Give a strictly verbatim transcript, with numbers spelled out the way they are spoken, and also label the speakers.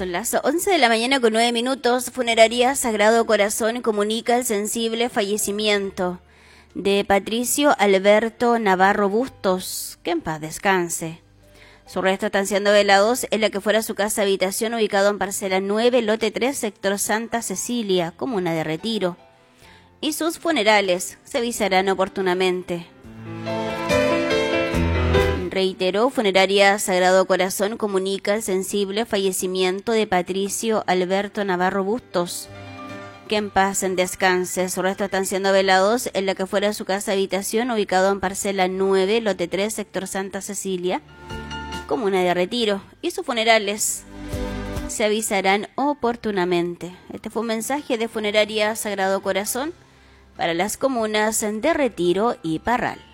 Speaker 1: Son las once de la mañana con nueve minutos. Funeraria Sagrado Corazón comunica el sensible fallecimiento de Patricio Alberto Navarro Bustos, que en paz descanse. Sus restos están siendo velados en la que fuera su casa habitación ubicado en parcela nueve, lote tres, sector Santa Cecilia, comuna de Retiro. Y sus funerales se avisarán oportunamente. Reiteró, Funeraria Sagrado Corazón comunica el sensible fallecimiento de Patricio Alberto Navarro Bustos, que en paz en descanse. Sus restos están siendo velados en la que fuera su casa habitación ubicado en parcela nueve, lote tres, sector Santa Cecilia, comuna de Retiro, y sus funerales se avisarán oportunamente. Este fue un mensaje de Funeraria Sagrado Corazón para las comunas de Retiro y Parral.